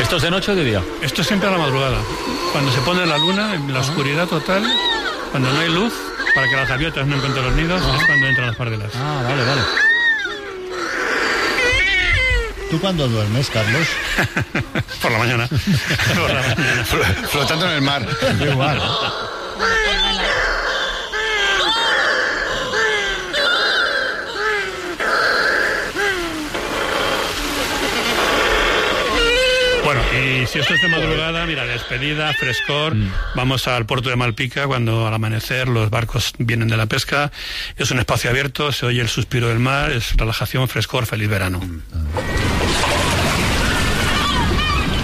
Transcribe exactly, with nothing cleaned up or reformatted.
¿Esto es de noche o de día? Esto es siempre a la madrugada. Cuando se pone la luna, en la oscuridad total, cuando no hay luz, para que las gaviotas no encuentren los nidos, ah. es cuando entran las pardelas. Ah, vale, vale. ¿Tú cuándo duermes, Carlos? Por la mañana. Por la mañana. Flotando en el mar. Igual. Bueno, y si esto es de madrugada, mira, despedida, frescor, mm. vamos al puerto de Malpica cuando al amanecer los barcos vienen de la pesca, es un espacio abierto, se oye el suspiro del mar, es relajación, frescor, feliz verano. Mm.